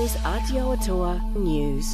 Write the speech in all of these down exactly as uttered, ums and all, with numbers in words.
is Aotearoa News.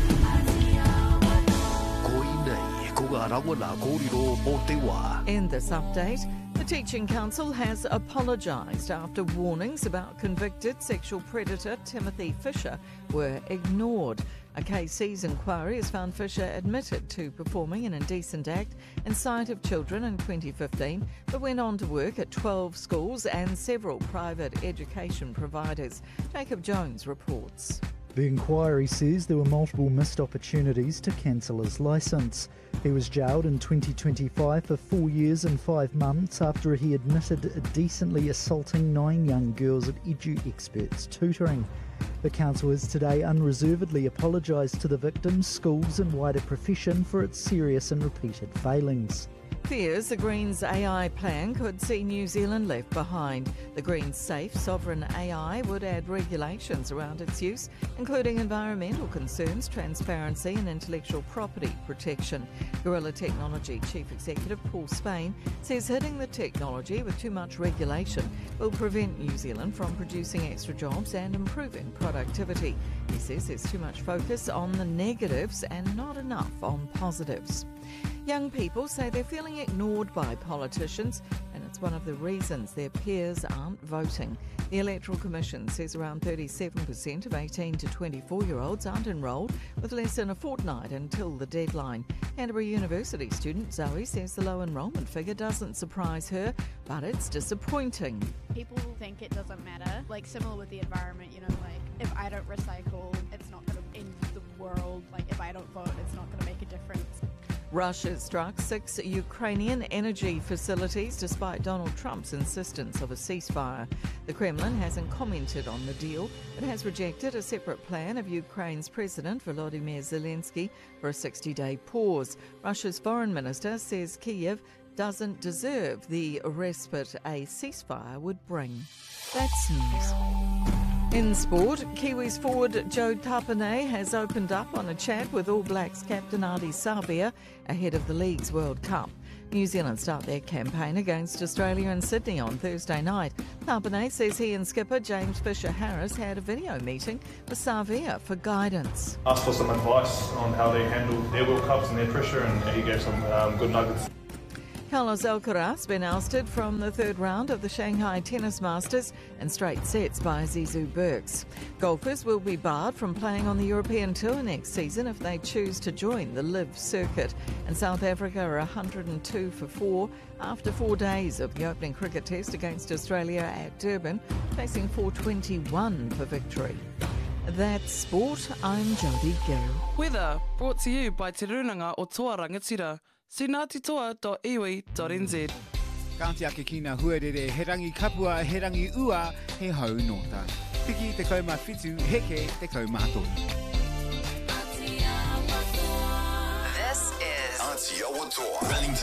In this update, the Teaching Council has apologised after warnings about convicted sexual predator Timothy Fisher were ignored. A K C's inquiry has found Fisher admitted to performing an indecent act in sight of children in twenty fifteen, but went on to work at twelve schools and several private education providers. Jacob Jones reports. The inquiry says there were multiple missed opportunities to cancel his licence. He was jailed in twenty twenty-five for four years and five months after he admitted decently assaulting nine young girls at Edu Experts Tutoring. The council has today unreservedly apologised to the victims, schools and wider profession for its serious and repeated failings. Fears the Greens A I plan could see New Zealand left behind. The Greens' safe, sovereign A I would add regulations around its use, including environmental concerns, transparency and intellectual property protection. Gorilla Technology Chief Executive Paul Spain says hitting the technology with too much regulation will prevent New Zealand from producing extra jobs and improving productivity. He says there's too much focus on the negatives and not enough on positives. Young people say they're feeling ignored by politicians, and it's one of the reasons their peers aren't voting. The Electoral Commission says around thirty-seven percent of eighteen to twenty-four-year-olds aren't enrolled, with less than a fortnight until the deadline. Canterbury University student Zoe says the low enrolment figure doesn't surprise her, but it's disappointing. People think it doesn't matter, like similar with the environment, you know, like if I don't recycle, it's not going to end the world. Like if I don't vote, it's not going to make a difference. Russia struck six Ukrainian energy facilities despite Donald Trump's insistence of a ceasefire. The Kremlin hasn't commented on the deal, but has rejected a separate plan of Ukraine's President Volodymyr Zelensky for a sixty-day pause. Russia's foreign minister says Kyiv doesn't deserve the respite a ceasefire would bring. That's news. In sport, Kiwis forward Joe Tapine has opened up on a chat with All Blacks captain Ardie Savea ahead of the league's World Cup. New Zealand start their campaign against Australia in Sydney on Thursday night. Tapine says he and skipper James Fisher-Harris had a video meeting with Savea for guidance. Asked for some advice on how they handle their World Cups and their pressure, and he gave some um, good nuggets. Carlos Alcaraz been ousted from the third round of the Shanghai Tennis Masters in straight sets by Zizou Berks. Golfers will be barred from playing on the European Tour next season if they choose to join the Live circuit. And South Africa are one hundred two for four after four days of the opening cricket test against Australia at Durban, facing four twenty-one for victory. That's sport. I'm Jodie Gill. Weather brought to you by Te Runanga o Toa Rangatira. sinatitoa dot iwi dot n z. Kaunti ake kina huarere, he rangi kapua, he rangi ua, he hau nota. Piki te kauma fitu, heke te kauma hatoni. This is Aotearoa Wellington.